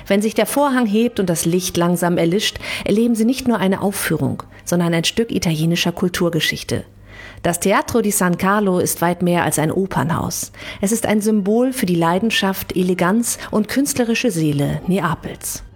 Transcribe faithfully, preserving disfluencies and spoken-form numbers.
Wenn sich der Vorhang hebt und das Licht langsam erlischt, erleben Sie nicht nur eine Aufführung, sondern ein Stück italienischer Kulturgeschichte. Das Teatro di San Carlo ist weit mehr als ein Opernhaus. Es ist ein Symbol für die Leidenschaft, Eleganz und künstlerische Seele Neapels.